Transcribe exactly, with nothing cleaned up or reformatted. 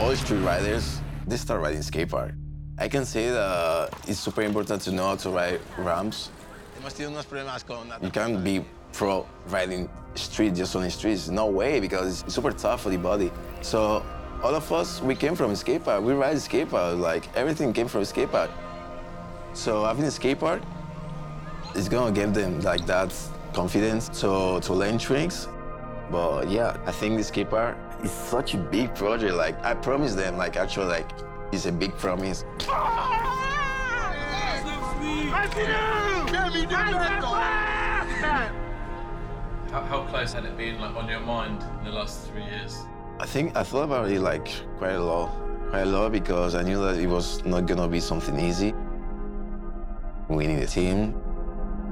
all street riders, they start riding skate park. I can say that it's super important to know how to ride ramps. You can't be pro riding street, just on the streets. No way, because it's super tough for the body. So all of us, we came from a skate park. We ride skate park, like everything came from a skate park. So having a skate park is gonna give them like that confidence to, to learn tricks. But yeah, I think the skate park is such a big project. Like I promised them, like actually, like it's a big promise. How, how close had it been, like, on your mind in the last three years? I think I thought about it like quite a lot, quite a lot, because I knew that it was not gonna be something easy. We need a team.